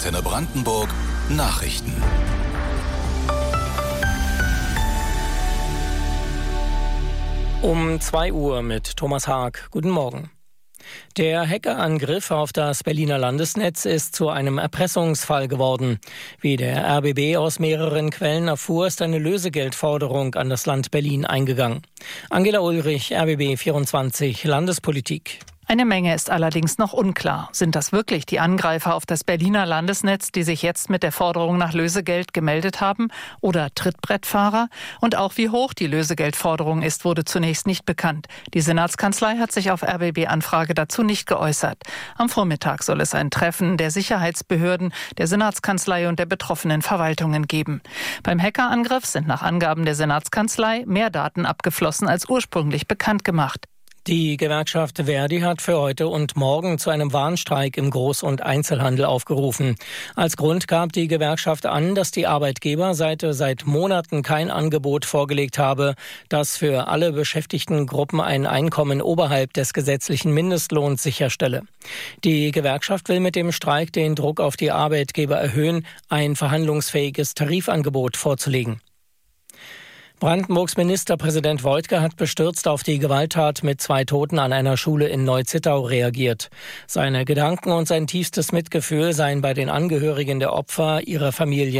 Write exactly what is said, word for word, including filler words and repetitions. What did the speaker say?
Antenne Brandenburg Nachrichten. Um zwei Uhr mit Thomas Haag. Guten Morgen. Der Hackerangriff auf das Berliner Landesnetz ist zu einem Erpressungsfall geworden. Wie der R B B aus mehreren Quellen erfuhr, ist eine Lösegeldforderung an das Land Berlin eingegangen. Angela Ulrich, R B B vierundzwanzig, Landespolitik. Eine Menge ist allerdings noch unklar. Sind das wirklich die Angreifer auf das Berliner Landesnetz, die sich jetzt mit der Forderung nach Lösegeld gemeldet haben? Oder Trittbrettfahrer? Und auch wie hoch die Lösegeldforderung ist, wurde zunächst nicht bekannt. Die Senatskanzlei hat sich auf R B B-Anfrage dazu nicht geäußert. Am Vormittag soll es ein Treffen der Sicherheitsbehörden, der Senatskanzlei und der betroffenen Verwaltungen geben. Beim Hackerangriff sind nach Angaben der Senatskanzlei mehr Daten abgeflossen als ursprünglich bekannt gemacht. Die Gewerkschaft Verdi hat für heute und morgen zu einem Warnstreik im Groß- und Einzelhandel aufgerufen. Als Grund gab die Gewerkschaft an, dass die Arbeitgeberseite seit Monaten kein Angebot vorgelegt habe, das für alle beschäftigten Gruppen ein Einkommen oberhalb des gesetzlichen Mindestlohns sicherstelle. Die Gewerkschaft will mit dem Streik den Druck auf die Arbeitgeber erhöhen, ein verhandlungsfähiges Tarifangebot vorzulegen. Brandenburgs Ministerpräsident Woidke hat bestürzt auf die Gewalttat mit zwei Toten an einer Schule in Neu-Zittau reagiert. Seine Gedanken und sein tiefstes Mitgefühl seien bei den Angehörigen der Opfer, ihrer Familien